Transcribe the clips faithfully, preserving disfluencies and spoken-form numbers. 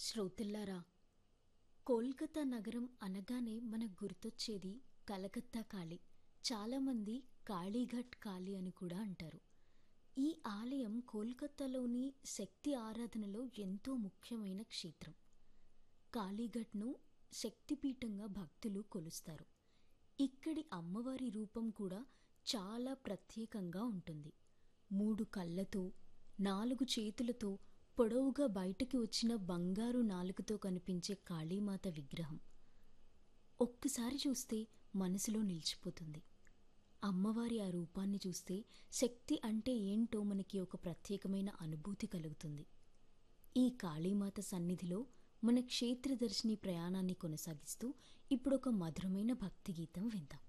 శ్రోతల్లారా, కోల్కతా నగరం అనగానే మనకు గుర్తొచ్చేది కలకత్తా కాళీ. చాలామంది కాళీఘట్ కాళీ అని కూడా అంటారు. ఈ ఆలయం కోల్కతాలోని శక్తి ఆరాధనలో ఎంతో ముఖ్యమైన క్షేత్రం. కాళీఘట్ను శక్తిపీఠంగా భక్తులు కొలుస్తారు. ఇక్కడి అమ్మవారి రూపం కూడా చాలా ప్రత్యేకంగా ఉంటుంది. మూడు కళ్ళతో, నాలుగు చేతులతో, పొడవుగా బయటకి వచ్చిన బంగారు నాలుకతో కనిపించే కాళీమాత విగ్రహం ఒక్కసారి చూస్తే మనసులో నిలిచిపోతుంది. అమ్మవారి ఆ రూపాన్ని చూస్తే శక్తి అంటే ఏంటో మనకి ఒక ప్రత్యేకమైన అనుభూతి కలుగుతుంది. ఈ కాళీమాత సన్నిధిలో మన క్షేత్రదర్శిని ప్రయాణాన్ని కొనసాగిస్తూ ఇప్పుడు ఒక మధురమైన భక్తి గీతం విందాం.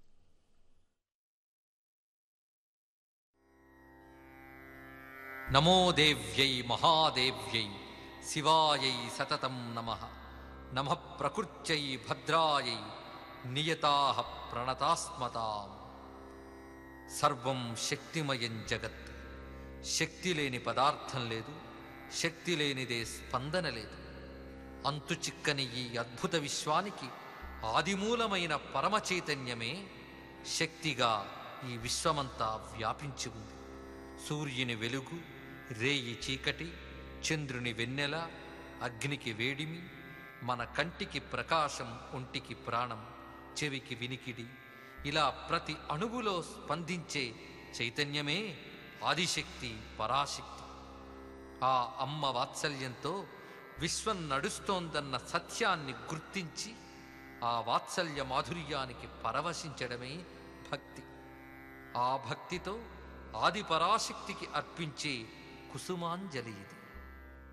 నమో దేవ్యై మహాదేవ్యై శివాయై సతతం నమః. నమః ప్రకృత్యై భద్రాయై నియతాః ప్రణతాస్మతాం. సర్వం శక్తిమయం జగత్. శక్తి లేని పదార్థం లేదు, శక్తి లేనిదే స్పందన లేదు. అంతు చిక్కని ఈ అద్భుత విశ్వానికి ఆదిమూలమైన పరమ చైతన్యమే శక్తిగా ఈ విశ్వమంతా వ్యాపించి ఉంది. సూర్యుని వెలుగు, రేయి చీకటి, చంద్రుని వెన్నెల, అగ్నికి వేడిమి, మన కంటికి ప్రకాశం, ఒంటికి ప్రాణం, చెవికి వినికిడి, ఇలా ప్రతి అణువులో స్పందించే చైతన్యమే ఆదిశక్తి, పరాశక్తి. ఆ అమ్మ వాత్సల్యంతో విశ్వం నడుస్తోందన్న సత్యాన్ని గుర్తించి ఆ వాత్సల్య మాధుర్యానికి పరవశించడమే భక్తి. ఆ భక్తితో ఆది పరాశక్తికి అర్పించే కుసుమాంజలి ఇది.